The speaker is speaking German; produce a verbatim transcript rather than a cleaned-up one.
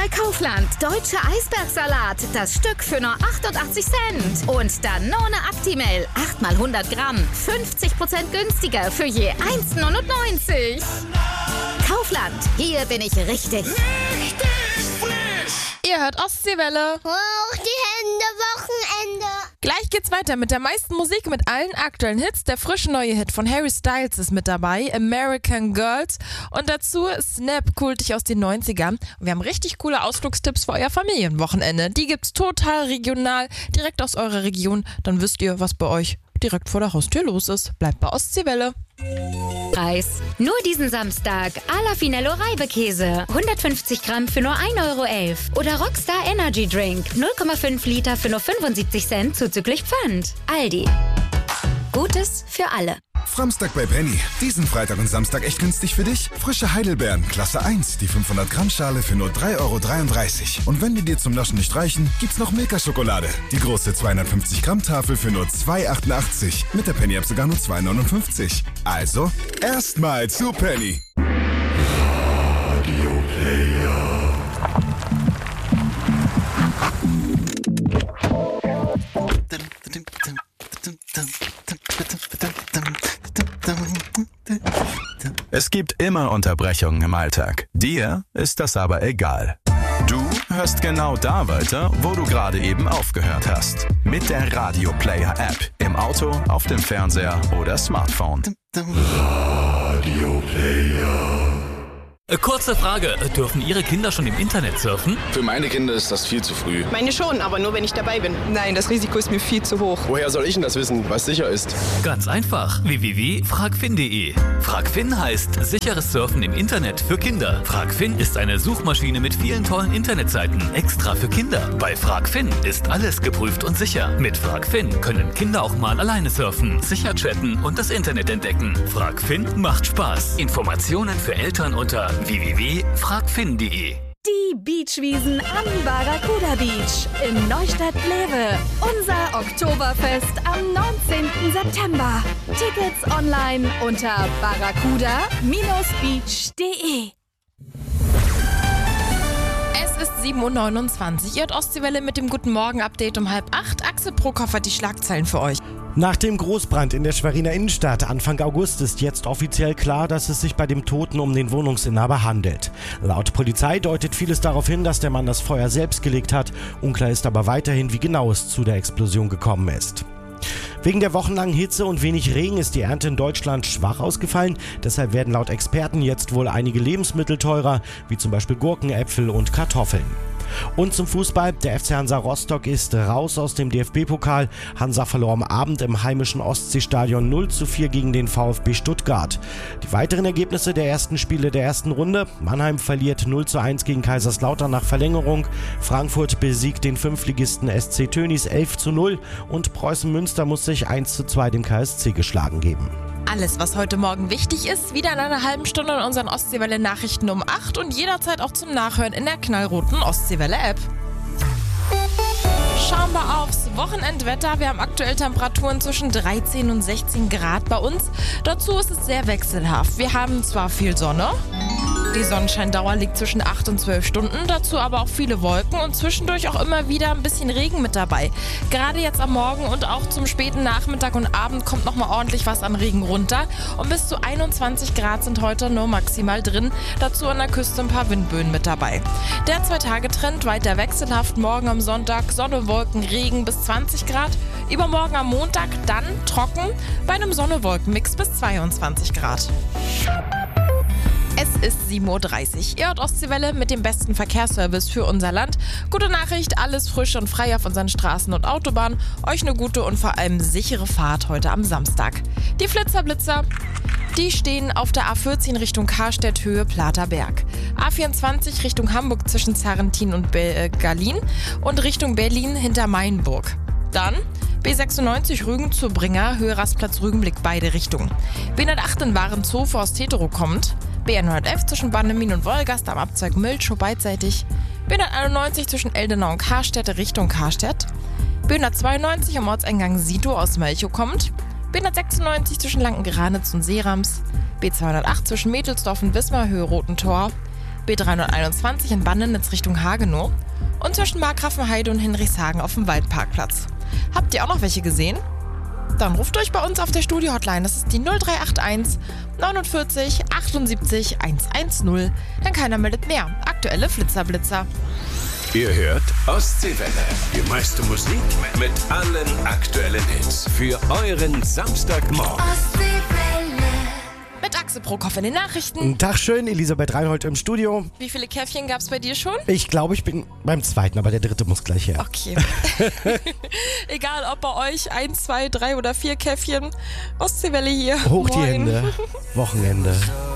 bei Kaufland. Deutscher Eisbergsalat. Das Stück für nur achtundachtzig Cent. Und Danone Actimel. acht mal hundert Gramm. fünfzig Prozent günstiger für je eins neunundneunzig. Kaufland. Hier bin ich richtig. Richtig frisch. Ihr hört Ostseewelle. Hoch die Hände, Wochenende. Gleich geht's weiter mit der meisten Musik, mit allen aktuellen Hits. Der frische neue Hit von Harry Styles ist mit dabei, American Girls. Und dazu Snap, kultig aus den neunzigern. Und wir haben richtig coole Ausflugstipps für euer Familienwochenende. Die gibt's total regional, direkt aus eurer Region. Dann wisst ihr, was bei euch direkt vor der Haustür los ist. Bleibt bei Ostseewelle. Preis. Nur diesen Samstag Ala Finello Reibekäse. hundertfünfzig Gramm für nur ein Euro elf. Oder Rockstar Energy Drink. null Komma fünf Liter für nur fünfundsiebzig Cent zuzüglich Pfand. Aldi. Gutes für alle. Framstag bei Penny. Diesen Freitag und Samstag echt günstig für dich? Frische Heidelbeeren, Klasse eins, die fünfhundert Gramm Schale für nur drei Euro dreiunddreißig. Und wenn die dir zum Naschen nicht reichen, gibt's noch Milka-Schokolade. Die große zweihundertfünfzig Gramm Tafel für nur zwei Euro achtundachtzig. Mit der Penny-App sogar nur zwei Euro neunundfünfzig. Also, erstmal zu Penny. Radio Player. Es gibt immer Unterbrechungen im Alltag. Dir ist das aber egal. Du hörst genau da weiter, wo du gerade eben aufgehört hast. Mit der Radio Player App. Im Auto, auf dem Fernseher oder Smartphone. Radio Player. Kurze Frage, dürfen Ihre Kinder schon im Internet surfen? Für meine Kinder ist das viel zu früh. Meine schon, aber nur wenn ich dabei bin. Nein, das Risiko ist mir viel zu hoch. Woher soll ich denn das wissen, was sicher ist? Ganz einfach, w w w punkt fragfin punkt de. Fragfin heißt sicheres Surfen im Internet für Kinder. Fragfin ist eine Suchmaschine mit vielen tollen Internetseiten, extra für Kinder. Bei Fragfin ist alles geprüft und sicher. Mit Fragfin können Kinder auch mal alleine surfen, sicher chatten und das Internet entdecken. Fragfin macht Spaß. Informationen für Eltern unter w w w punkt fragfin punkt de. Die Beachwiesen am Barracuda Beach in Neustadt-Lewe. Unser Oktoberfest am neunzehnten September. Tickets online unter barracuda Bindestrich beach punkt de. Es ist sieben Uhr neunundzwanzig. Ihr hört Ostseewelle mit dem Guten Morgen-Update um halb acht. Axel Prokop hat die Schlagzeilen für euch. Nach dem Großbrand in der Schweriner Innenstadt Anfang August ist jetzt offiziell klar, dass es sich bei dem Toten um den Wohnungsinhaber handelt. Laut Polizei deutet vieles darauf hin, dass der Mann das Feuer selbst gelegt hat. Unklar ist aber weiterhin, wie genau es zu der Explosion gekommen ist. Wegen der wochenlangen Hitze und wenig Regen ist die Ernte in Deutschland schwach ausgefallen. Deshalb werden laut Experten jetzt wohl einige Lebensmittel teurer, wie zum Beispiel Gurken, Äpfel und Kartoffeln. Und zum Fußball. Der F C Hansa Rostock ist raus aus dem D F B-Pokal. Hansa verlor am Abend im heimischen Ostseestadion null zu vier gegen den VfB Stuttgart. Die weiteren Ergebnisse der ersten Spiele der ersten Runde. Mannheim verliert null zu eins gegen Kaiserslautern nach Verlängerung. Frankfurt besiegt den Fünftligisten S C Tönnies elf zu null. Und Preußen Münster muss sich eins zu zwei dem K S C geschlagen geben. Alles, was heute Morgen wichtig ist, wieder in einer halben Stunde in unseren Ostseewelle-Nachrichten um acht und jederzeit auch zum Nachhören in der knallroten Ostseewelle-App. Schauen wir aufs Wochenendwetter. Wir haben aktuell Temperaturen zwischen dreizehn und sechzehn Grad bei uns. Dazu ist es sehr wechselhaft. Wir haben zwar viel Sonne, die Sonnenscheindauer liegt zwischen acht und zwölf Stunden, dazu aber auch viele Wolken und zwischendurch auch immer wieder ein bisschen Regen mit dabei. Gerade jetzt am Morgen und auch zum späten Nachmittag und Abend kommt nochmal ordentlich was an Regen runter und bis zu einundzwanzig Grad sind heute nur maximal drin, dazu an der Küste ein paar Windböen mit dabei. Der Zwei-Tage-Trend weiter wechselhaft, morgen am Sonntag Sonne, Wolken, Regen bis zwanzig Grad, übermorgen am Montag dann trocken bei einem Sonne-Wolken-Mix bis zweiundzwanzig Grad. Es ist sieben Uhr dreißig. Ihr hört Ostseewelle mit dem besten Verkehrsservice für unser Land. Gute Nachricht, alles frisch und frei auf unseren Straßen und Autobahnen. Euch eine gute und vor allem sichere Fahrt heute am Samstag. Die Flitzerblitzer, die stehen auf der A vierzehn Richtung Karstedt, Höhe Platerberg. A vierundzwanzig Richtung Hamburg zwischen Zarrentin und Be- äh, Berlin und Richtung Berlin hinter Mainburg. Dann B sechsundneunzig Rügen zur Bringer, Höhe Rastplatz Rügenblick, beide Richtungen. B hundertacht in Warenzofe aus Tetero kommt. B hundertelf zwischen Bannemin und Wolgast am Abzweig Milchow beidseitig. B hunderteinundneunzig zwischen Eldenau und Karstedt Richtung Karstedt. B hundertzweiundneunzig am Ortseingang Sito aus Melchow kommt. B hundertsechsundneunzig zwischen Lanken-Granitz und Seerams. B zweihundertacht zwischen Mädelsdorf und Wismar, Höhe Roten Tor. B dreihunderteinundzwanzig in Bannenitz Richtung Hagenow und zwischen Markgrafenheide und Hinrichshagen auf dem Waldparkplatz. Habt ihr auch noch welche gesehen? Dann ruft euch bei uns auf der Studio-Hotline. Das ist die null drei acht eins neunundvierzig achtundsiebzig hundertzehn. Denn keiner meldet mehr. Aktuelle Flitzerblitzer. Ihr hört Ostseewelle. Die meiste Musik mit allen aktuellen Hits. Für euren Samstagmorgen. Mit Axel Brockhoff in den Nachrichten. Guten Tag schön, Elisabeth Reinhold im Studio. Wie viele Käffchen gab es bei dir schon? Ich glaube, ich bin beim zweiten, aber der dritte muss gleich her. Okay. Egal, ob bei euch eins, zwei, drei oder vier Käffchen. Ostseewelle hier. Hoch die Moin. Hände. Wochenende.